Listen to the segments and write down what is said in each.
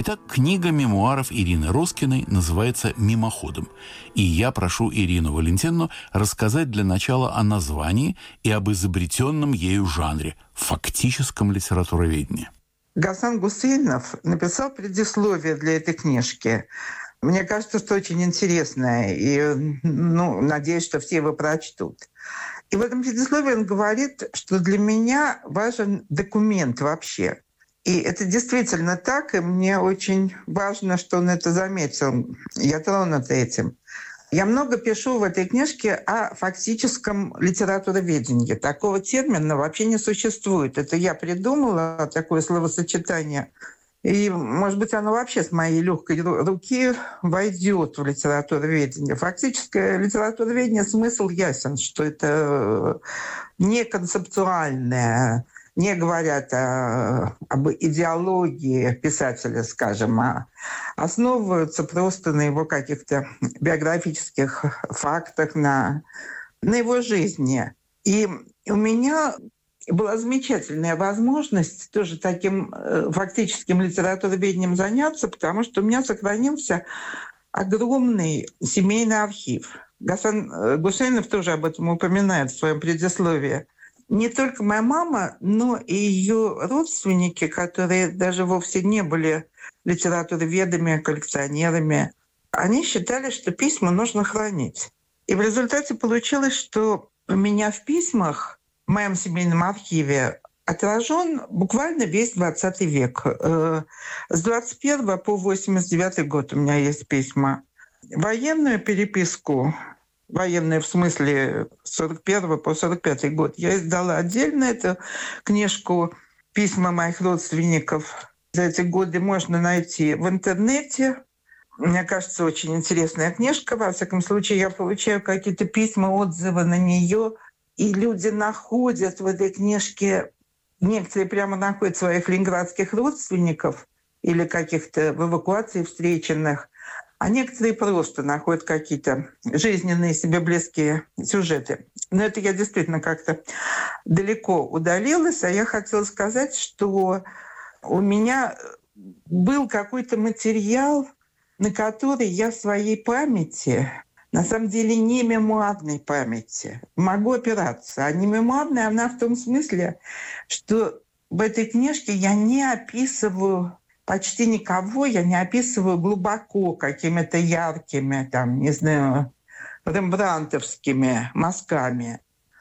Итак, книга мемуаров Ирины Роскиной называется «Мимоходом». И я прошу Ирину Валентиновну рассказать для начала о названии и об изобретенном ею жанре – фактическом литературоведении. Гасан Гусейнов написал предисловие для этой книжки. Мне кажется, что очень интересное, и надеюсь, что все его прочтут. И в этом предисловии он говорит, что для меня важен документ вообще. И это действительно так, и мне очень важно, что он это заметил. Я тронута этим. Я много пишу в этой книжке о фактическом литературоведении. Такого термина вообще не существует. Это я придумала, такое словосочетание. И, может быть, оно вообще с моей легкой руки войдет в литературоведение. Фактическое литературоведение, смысл ясен, что это не концептуальное, не говорят об идеологии писателя, скажем, а основываются просто на его каких-то биографических фактах, на его жизни. И у меня была замечательная возможность тоже таким фактическим литературоведением заняться, потому что у меня сохранился огромный семейный архив. Гасан Гусейнов тоже об этом упоминает в своем предисловии. Не только моя мама, но и ее родственники, которые даже вовсе не были литературоведами, коллекционерами, они считали, что письма нужно хранить. И в результате получилось, что у меня в письмах, в моем семейном архиве, отражен буквально весь 20 век. С 21 по 89 год у меня есть письма. Военную переписку, военная в смысле с 41 по 45 год, я издала отдельно эту книжку «Письма моих родственников». За эти годы можно найти в интернете. Мне кажется, очень интересная книжка. Во всяком случае, я получаю какие-то письма, отзывы на нее, и люди находят в этой книжке, некоторые прямо находят своих ленинградских родственников или каких-то в эвакуации встреченных, а некоторые просто находят какие-то жизненные себе близкие сюжеты. Но это я действительно как-то далеко удалилась, а я хотела сказать, что у меня был какой-то материал, на который я в своей памяти, на самом деле не мемуарной памяти, могу опираться. А не мемуарная она в том смысле, что в этой книжке я не описываю почти никого, я не описываю глубоко какими-то яркими, там, не знаю, рембрандтовскими мазками.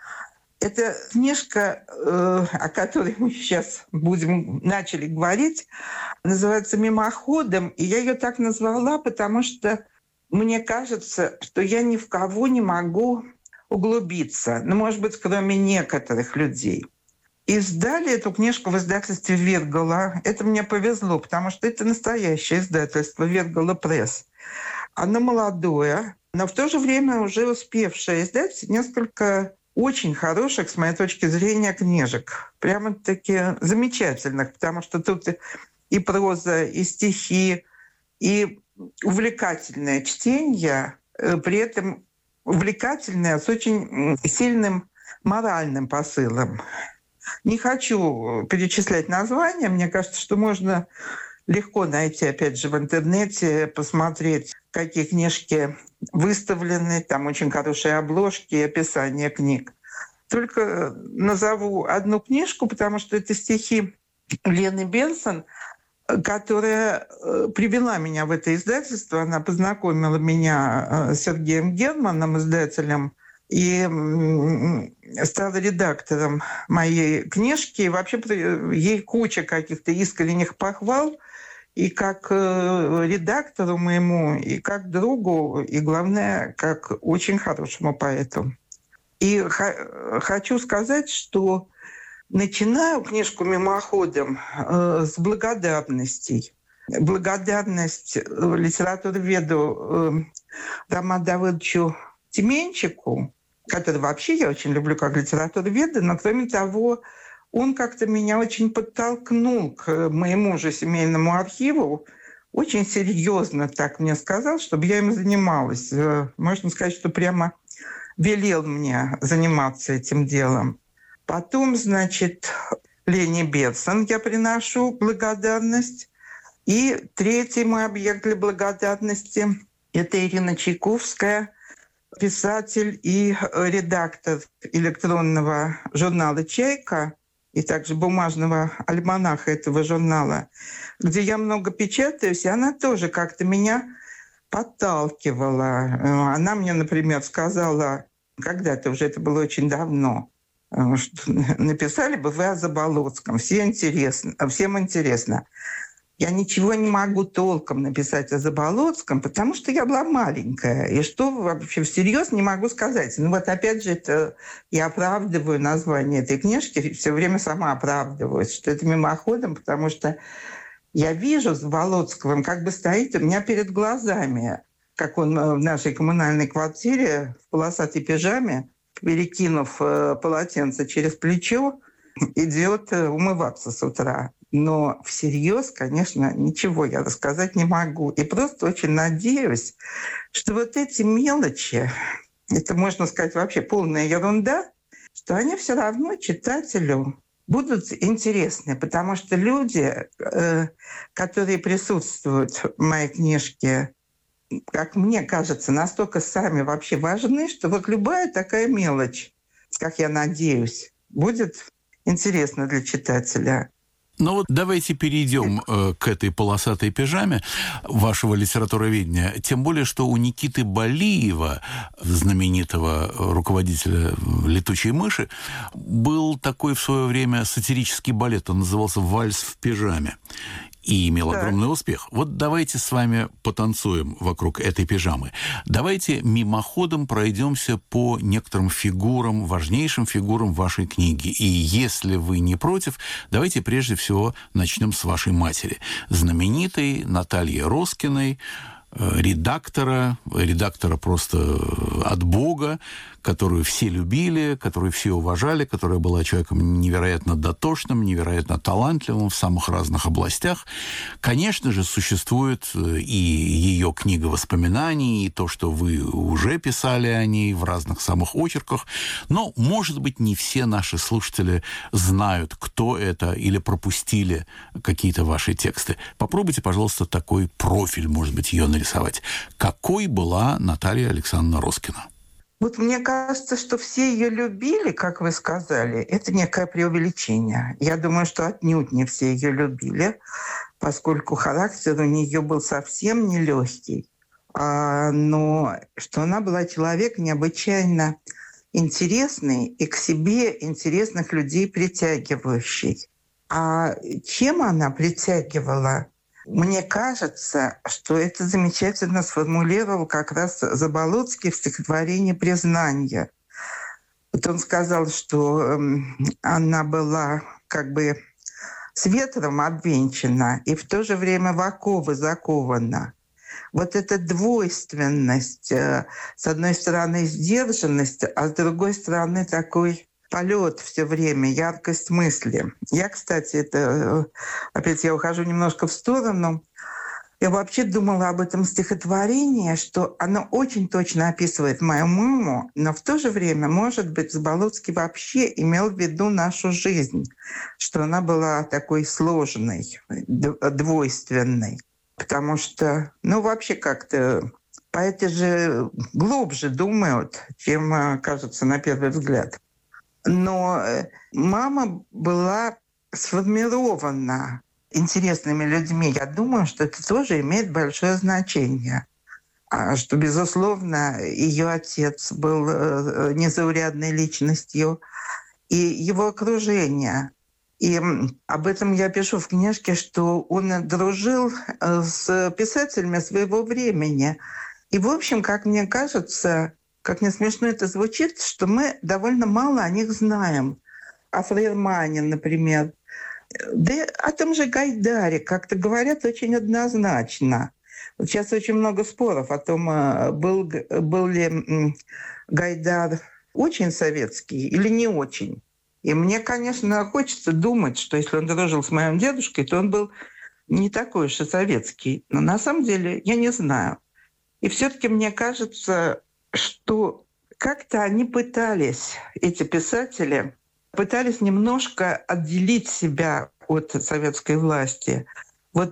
Эта книжка, о которой мы сейчас начали говорить, называется «Мимоходом». И я ее так назвала, потому что мне кажется, что я ни в кого не могу углубиться. Ну, может быть, кроме некоторых людей. Издали эту книжку в издательстве «Виргала». Это мне повезло, потому что это настоящее издательство «Виргала Пресс». Оно молодое, но в то же время уже успевшее издать несколько очень хороших, с моей точки зрения, книжек. Прямо-таки замечательных, потому что тут и проза, и стихи, и увлекательное чтение, при этом увлекательное с очень сильным моральным посылом. Не хочу перечислять названия. Мне кажется, что можно легко найти, опять же, в интернете, посмотреть, какие книжки выставлены. Там очень хорошие обложки и описание книг. Только назову одну книжку, потому что это стихи Лены Бенсон, которая привела меня в это издательство. Она познакомила меня с Сергеем Германом, издателем, и стала редактором моей книжки. И вообще ей куча каких-то искренних похвал и как редактору моему, и как другу, и, главное, как очень хорошему поэту. И хочу сказать, что начинаю книжку мимоходом с благодарностей. Благодарность литературоведу Роману Давыдовичу Тименчику, который вообще я очень люблю как литературоведа, но кроме того, он как-то меня очень подтолкнул к моему же семейному архиву, очень серьезно так мне сказал, чтобы я им занималась. Можно сказать, что прямо велел мне заниматься этим делом. Потом, значит, Лене Бенсон я приношу благодарность. И третий мой объект для благодарности — это Ирина Чайковская, писатель и редактор электронного журнала «Чайка» и также бумажного альманаха этого журнала, где я много печатаюсь, и она тоже как-то меня подталкивала. Она мне, например, сказала, когда-то уже, это было очень давно, что написали бы вы о Заболоцком, всем интересно. Я ничего не могу толком написать о Заболоцком, потому что я была маленькая. И что вообще всерьез не могу сказать. Ну вот опять же, это я оправдываю название этой книжки, все время сама оправдываюсь, что это мимоходом, потому что я вижу Заболоцкого, он как бы стоит у меня перед глазами, как он в нашей коммунальной квартире в полосатой пижаме, перекинув полотенце через плечо, идет умываться с утра. Но всерьез, конечно, ничего я рассказать не могу. И просто очень надеюсь, что вот эти мелочи, это, можно сказать, вообще полная ерунда, что они все равно читателю будут интересны. Потому что люди, которые присутствуют в моей книжке, как мне кажется, настолько сами вообще важны, что вот любая такая мелочь, как я надеюсь, будет интересна для читателя. Ну вот давайте перейдем к этой полосатой пижаме вашего литературоведения. Тем более, что у Никиты Балиева, знаменитого руководителя «Летучей мыши», был такой в свое время сатирический балет. Он назывался «Вальс в пижаме». И имел огромный успех. Вот давайте с вами потанцуем вокруг этой пижамы. Давайте мимоходом пройдемся по некоторым фигурам, важнейшим фигурам вашей книги. И если вы не против, давайте прежде всего начнем с вашей матери. Знаменитой Натальи Роскиной, редактора просто от Бога, которую все любили, которую все уважали, которая была человеком невероятно дотошным, невероятно талантливым в самых разных областях. Конечно же, существует и ее книга воспоминаний, и то, что вы уже писали о ней в разных самых очерках. Но, может быть, не все наши слушатели знают, кто это, или пропустили какие-то ваши тексты. Попробуйте, пожалуйста, такой профиль, может быть, ее нарисовать. Какой была Наталья Александровна Роскина? Вот мне кажется, что все ее любили, как вы сказали. Это некое преувеличение. Я думаю, что отнюдь не все ее любили, поскольку характер у нее был совсем нелегкий. Но что она была человек необычайно интересный и к себе интересных людей притягивающий. А чем она притягивала? Мне кажется, что это замечательно сформулировал как раз Заболоцкий в стихотворении «Признание». Вот он сказал, что она была как бы с ветром обвенчана и в то же время в оковы закована. Вот эта двойственность, с одной стороны сдержанность, а с другой стороны такой полет все время, яркость мысли. Я, кстати, опять я ухожу немножко в сторону. Я вообще думала об этом стихотворении, что оно очень точно описывает мою маму, но в то же время, может быть, Заболоцкий вообще имел в виду нашу жизнь, что она была такой сложной, двойственной. Потому что, вообще как-то поэты же глубже думают, чем кажется на первый взгляд. Но мама была сформирована интересными людьми. Я думаю, что это тоже имеет большое значение. Что, безусловно, ее отец был незаурядной личностью, и его окружение. И об этом я пишу в книжке, что он дружил с писателями своего времени. И, в общем, как мне кажется, как не смешно это звучит, что мы довольно мало о них знаем. О Фрейрмане, например. Да и о том же Гайдаре как-то говорят очень однозначно. Вот сейчас очень много споров о том, был ли Гайдар очень советский или не очень. И мне, конечно, хочется думать, что если он дружил с моим дедушкой, то он был не такой уж и советский. Но на самом деле я не знаю. И все-таки мне кажется, что как-то они пытались, эти писатели, пытались немножко отделить себя от советской власти. Вот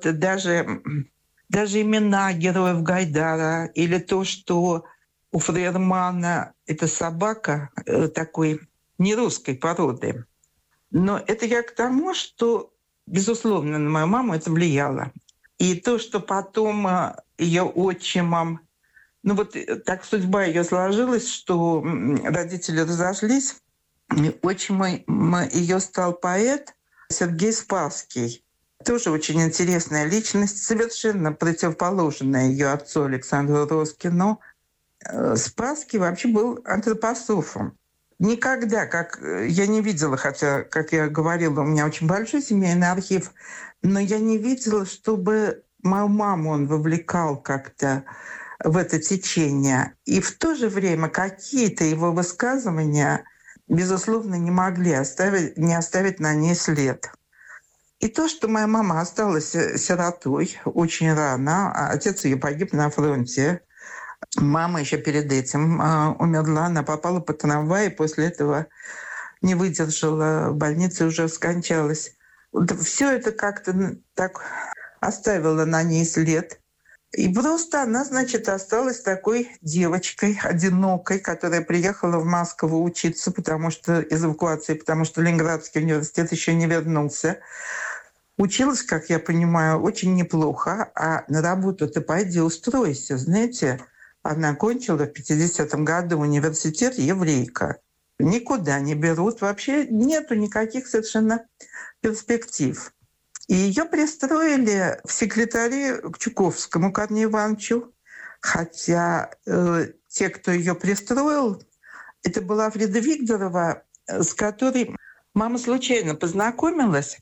даже имена героев Гайдара или то, что у Фрейермана эта собака такой нерусской породы. Но это я к тому, что, безусловно, на мою маму это влияло. И то, что потом ее отчимом, ну вот так судьба ее сложилась, что родители разошлись, и отчимом ее стал поэт Сергей Спасский. Тоже очень интересная личность, совершенно противоположная ее отцу Александру Роскину. Спасский вообще был антропософом. Никогда, как я не видела, хотя, как я говорила, у меня очень большой семейный архив, но я не видела, чтобы мою маму он вовлекал как-то в это течение. И в то же время какие-то его высказывания, безусловно, не могли не оставить на ней след. И то, что моя мама осталась сиротой очень рано, а отец ее погиб на фронте, мама еще перед этим умерла, она попала под трамвай, и после этого не выдержала в больнице, уже скончалась. Все это как-то так оставило на ней след. И просто она, значит, осталась такой девочкой одинокой, которая приехала в Москву учиться, потому что из эвакуации, потому что Ленинградский университет еще не вернулся. Училась, как я понимаю, очень неплохо, а на работу-то пойди устройся. Знаете, она окончила в 50-м году университет, еврейка. Никуда не берут, вообще нету никаких совершенно перспектив. И ее пристроили в секретари к Чуковскому Корнею Ивановичу, хотя те, кто ее пристроил, это была Фрида Вигдорова, с которой мама случайно познакомилась,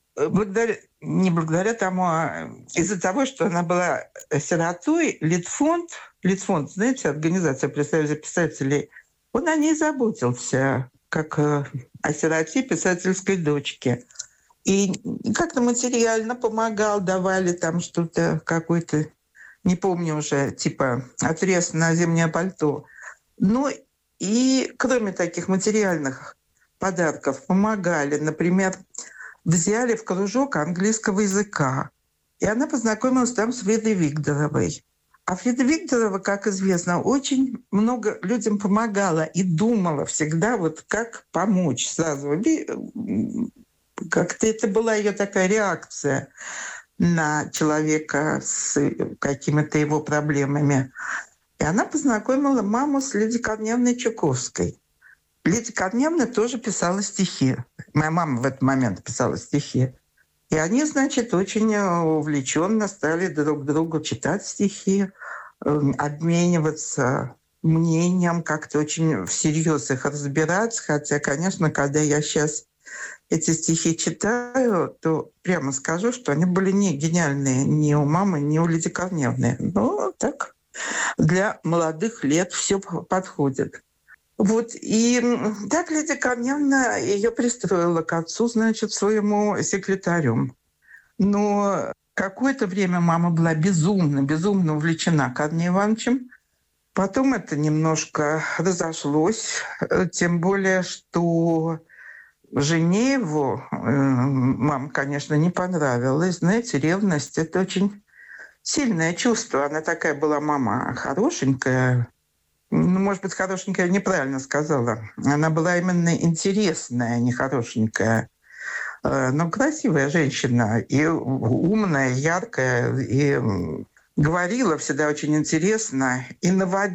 не благодаря тому, а из-за того, что она была сиротой, Литфонд, знаете, организация при Союзе писателей, он о ней заботился, как о сироте писательской дочки. И как-то материально помогал, давали там что-то, какой-то, не помню уже, типа отрез на зимнее пальто. Ну и кроме таких материальных подарков помогали, например, взяли в кружок английского языка. И она познакомилась там с Фридой Вигдоровой. А Фрида Вигдорова, как известно, очень много людям помогала и думала всегда, вот как помочь сразу. Как-то это была ее такая реакция на человека с какими-то его проблемами. И она познакомила маму с Лидией Корнеевной Чуковской. Лидия Корнеевна тоже писала стихи. Моя мама в этот момент писала стихи. И они, значит, очень увлеченно стали друг другу читать стихи, обмениваться мнением, как-то очень всерьез их разбирать. Хотя, конечно, когда я сейчас эти стихи читаю, то прямо скажу, что они были не гениальные ни у мамы, ни у Лидии Корнеевны. Но так для молодых лет все подходит. Вот, и так Лидия Корнеевна ее пристроила к отцу, значит, своему секретарю. Но какое-то время мама была безумно увлечена Корнеем Ивановичем. Потом это немножко разошлось, тем более, что жене его мама, конечно, не понравилась. Знаете, ревность — это очень сильное чувство. Она такая была мама хорошенькая. Ну, может быть, хорошенькая неправильно сказала. Она была именно интересная, не хорошенькая. Но красивая женщина. И умная, яркая. И говорила всегда очень интересно. И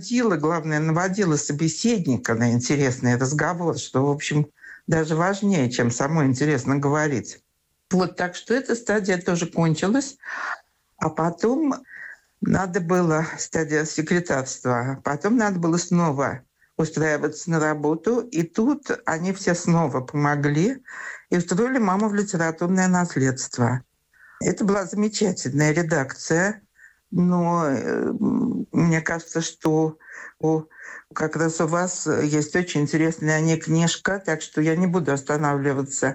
наводила собеседника на интересный разговор, что, в общем, даже важнее, чем самой интересно говорить. Вот, так что эта стадия тоже кончилась. А потом надо было, стадия секретарства, потом надо было снова устраиваться на работу. И тут они все снова помогли и устроили маму в литературное наследство. Это была замечательная редакция. Но мне кажется, что как раз у вас есть очень интересная о ней книжка, так что я не буду останавливаться